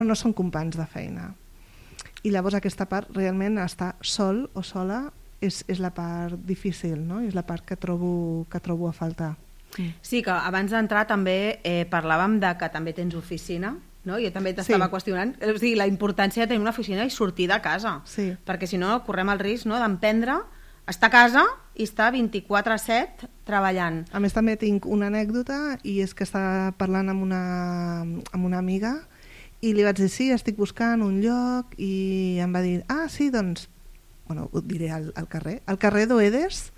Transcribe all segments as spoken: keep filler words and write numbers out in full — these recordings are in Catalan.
no són companys de feina. I llavors aquesta part realment estar sol o sola és, és la part difícil, no? És la part que trobo, que trobo a faltar. Sí, que abans d'entrar també eh, parlàvem de que també tens oficina, no? Jo també t'estava sí. qüestionant, o sigui, la importància de tenir una oficina i sortir de casa, sí. perquè si no correm el risc, no?, d'emprendre, estar a casa i estar vint-i-quatre set treballant. A més també tinc una anècdota i és que estava parlant amb una, amb una amiga i li vaig dir, sí, estic buscant un lloc, i em va dir, ah, sí, doncs, bueno, ho diré al, al carrer, al carrer d'Oedes,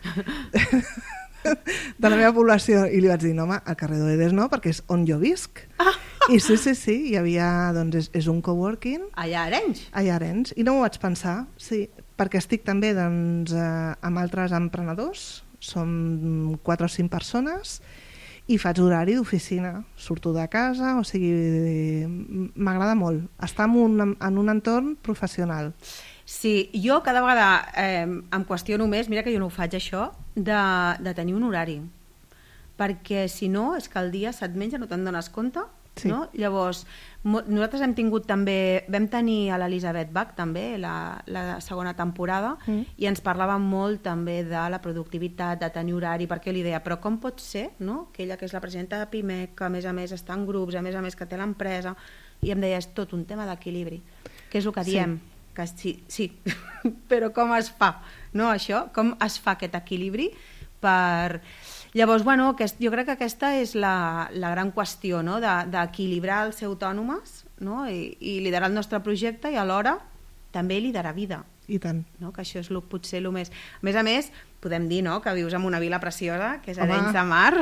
de la meva població, i li vaig dir, no, home, al carrer d'Oedes no, perquè és on jo visc. Ah. I sí, sí, sí, hi havia, doncs, és, és un coworking. Allà a Arenys? Allà a Arenys, i no m'ho vaig pensar, sí, perquè estic també, doncs, eh, amb altres emprenedors, som quatre o cinc persones, i faig horari d'oficina, surto de casa, o sigui, m'agrada molt estar en un, en un entorn professional. Sí, jo cada vegada eh, em qüestiono més, mira que jo no ho faig això, de, de tenir un horari, perquè si no, és que el dia se't menja, no te'n dones compte, sí. no? Llavors, mo, nosaltres hem tingut també, vam tenir a l'Elisabet Bach també, la, la segona temporada, mm. i ens parlava molt també de la productivitat, de tenir horari, perquè li deia, però com pot ser, no?, que ella que és la presidenta de Pimec, que a més a més està en grups, a més a més que té l'empresa, i em deia, és tot un tema d'equilibri, que és el que diem, sí. que sí, sí, però com es fa, no, això? Com es fa aquest equilibri per... Llavors, bueno, aquest, jo crec que aquesta és la, la gran qüestió, no?, d'equilibrar de, el ser autònomes, no?, I, i liderar el nostre projecte i alhora també liderar vida. I tant. No? Que això és lo, potser el més... A més a més, podem dir, no?, que vius en una vila preciosa, que és Arenys de Mar.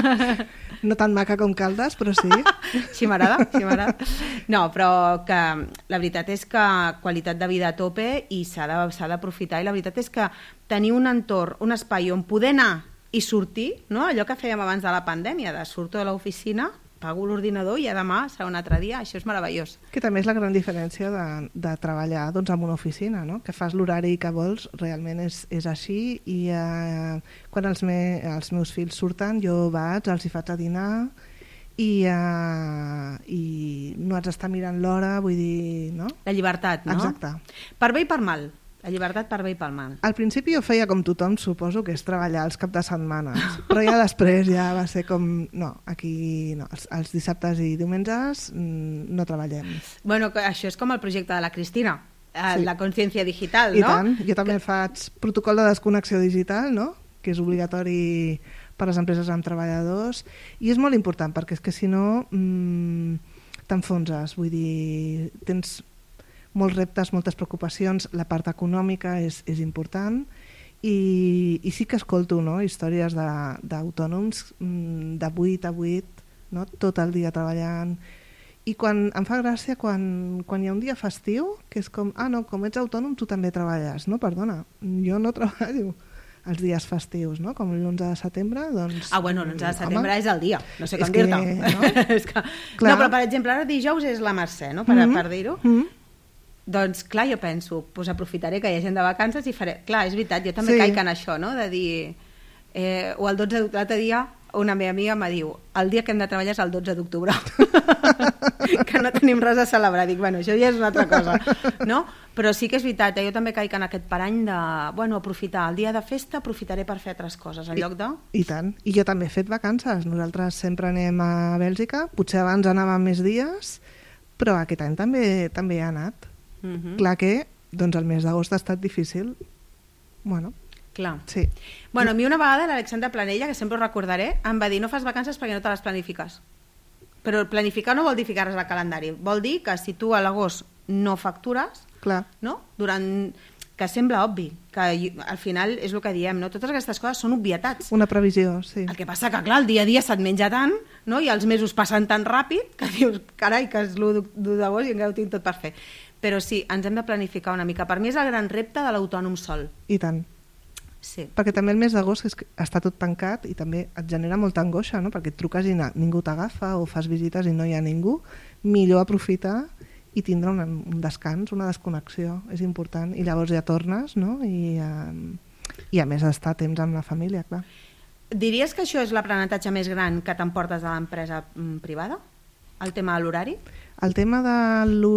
No tan maca com Caldes, però sí. Sí m'agrada, sí m'agrada. No, però que la veritat és que qualitat de vida a tope i s'ha d'aprofitar, i la veritat és que tenir un entorn, un espai on poder anar i sortir, no?, allò que fèiem abans de la pandèmia, de surto de l'oficina, pago l'ordinador i a demà serà un altre dia, això és meravellós. Que també és la gran diferència de, de treballar, doncs, en una oficina, no?, que fas l'horari que vols, realment és, és així, i eh, quan els, me, els meus fills surten jo vaig, els hi faig a dinar i, eh, i no haig d'estar mirant l'hora, vull dir, no? La llibertat, no? Exacte. Per bé i per mal. La llibertat per bé i pel mal. Al principi jo feia com tothom, suposo, que és treballar els caps de setmana, però ja després ja va ser com, no, aquí no, els, els dissabtes i diumenges no treballem. Bueno, això és com el projecte de la Cristina, sí. La consciència digital, I no? I tant, jo també que... faig protocol de desconnexió digital, no?, que és obligatori per a les empreses amb treballadors, i és molt important, perquè és que si no mmm, t'enfonses, vull dir, tens molts reptes, moltes preocupacions, la part econòmica és, és important, i, i sí que escolto, no?, històries d'autònoms de, de vuit a vuit, no?, tot el dia treballant, i quan, em fa gràcia quan, quan hi ha un dia festiu, que és com, ah no, com ets autònom tu també treballes, no, perdona, jo no treballo els dies festius, no?, com l'onze de setembre, doncs... Ah, bueno, l'onze de setembre home, és el dia, no sé com que, dir-te. No? és que... no, però per exemple, ara dijous és la Mercè, no?, per, mm-hmm. per dir-ho. Mm-hmm. Doncs clar, jo penso, pues aprofitaré que hi ha gent de vacances i faré... Clar, és veritat, jo també sí. caic en això, no?, de dir... Eh, o el dotze d'octubre, l'altre dia, una meva amiga em diu, el dia que hem de treballar és el dotze d'octubre. Que no tenim res a celebrar. Dic, bueno, això ja és una altra cosa, no? Però sí que és veritat, eh? Jo també caic en aquest parany de, bueno, aprofitar el dia de festa, aprofitaré per fer altres coses, en lloc de... I, i tant, i jo també he fet vacances. Nosaltres sempre anem a Bèlgica, potser abans anàvem més dies, però aquest any també, també he anat. Uh-huh. Clar que doncs el mes d'agost ha estat difícil. Bueno, clar. Sí. Bueno, a mi una vegada l'Alexandra Planella, que sempre ho recordaré, em va dir no fas vacances perquè no te les planifiques. Però planificar no vol dir ficar-les al calendari, vol dir que si tu a l'agost no factures, clar. No? Durant... que sembla obvi, que al final és el que diem, no? Totes aquestes coses són obvietats. Una previsió, sí. El que passa que, clar, el dia a dia se't menja tant, no? I els mesos passen tan ràpid que dius, carai, que és l'u d'agost i encara ho tinc tot per fer. Però sí, ens hem de planificar una mica. Per mi és el gran repte de l'autònom sol. I tant. Sí. Perquè també el mes d'agost està tot tancat i també et genera molta angoixa, no? Perquè et truques i ningú t'agafa o fas visites i no hi ha ningú. Millor aprofitar i tindre un, un descans, una desconnexió, és important. I llavors ja tornes, no? I, eh, i a més estar temps amb la família, clar. Diries que això és l'aprenentatge més gran que t'emportes de l'empresa privada? El tema de l'horari? El tema de